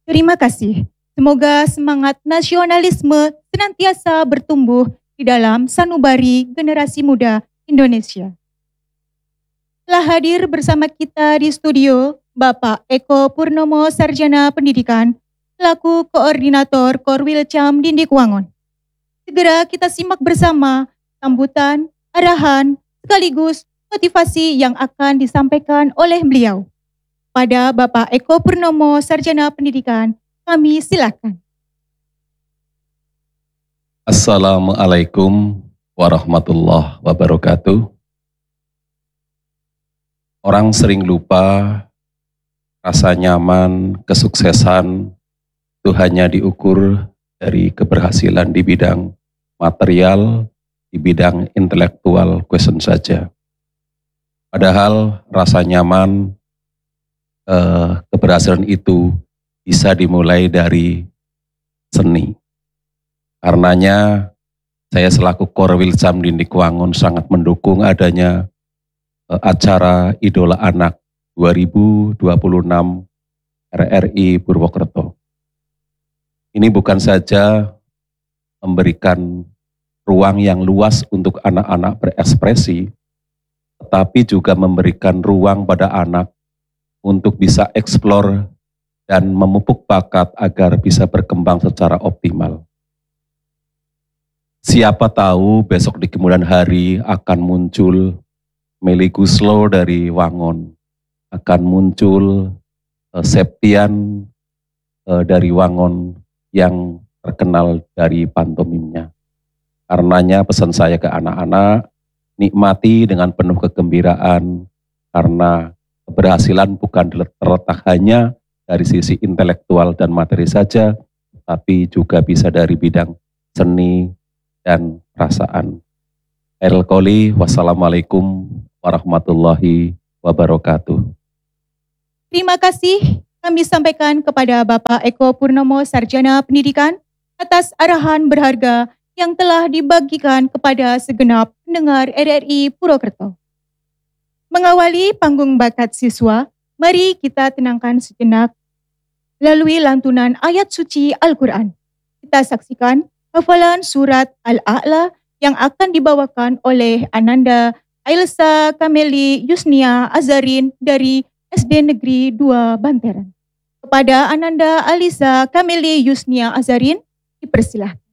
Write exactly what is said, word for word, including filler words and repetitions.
Terima kasih. Semoga semangat nasionalisme senantiasa bertumbuh di dalam sanubari generasi muda Indonesia. Telah hadir bersama kita di studio Bapak Eko Purnomo Sarjana Pendidikan, selaku Koordinator Korwilcam Dindik Wangon. Segera kita simak bersama sambutan, arahan, sekaligus motivasi yang akan disampaikan oleh beliau. Pada Bapak Eko Purnomo Sarjana Pendidikan, kami silakan. Assalamualaikum warahmatullahi wabarakatuh. Orang sering lupa rasa nyaman, kesuksesan itu hanya diukur dari keberhasilan di bidang material, di bidang intelektual question saja. Padahal rasa nyaman, eh, keberhasilan itu bisa dimulai dari seni. Karenanya saya selaku Korwilcam Dindik Wangun sangat mendukung adanya eh, acara Idola Anak dua ribu dua puluh enam R R I Purwokerto. Ini bukan saja memberikan ruang yang luas untuk anak-anak berekspresi, tetapi juga memberikan ruang pada anak untuk bisa eksplor dan memupuk bakat agar bisa berkembang secara optimal. Siapa tahu besok di kemudian hari akan muncul Meli Guslo dari Wangon, akan muncul uh, Septian uh, dari Wangon yang terkenal dari pantomimnya. Karenanya pesan saya ke anak-anak, nikmati dengan penuh kegembiraan, karena keberhasilan bukan terletak hanya dari sisi intelektual dan materi saja, tapi juga bisa dari bidang seni dan perasaan. Khairul qouli, wassalamualaikum warahmatullahi wabarakatuh. Terima kasih kami sampaikan kepada Bapak Eko Purnomo Sarjana Pendidikan atas arahan berharga yang telah dibagikan kepada segenap pendengar R R I Purwokerto. Mengawali panggung bakat siswa, mari kita tenangkan sejenak melalui lantunan ayat suci Al-Quran. Kita saksikan hafalan surat Al-A'la yang akan dibawakan oleh Ananda Ailsa Kameli Yusnia Azarin dari S D Negeri dua Banteran. Kepada Ananda Alisa Kameli Yusnia Azarin, dipersilahkan.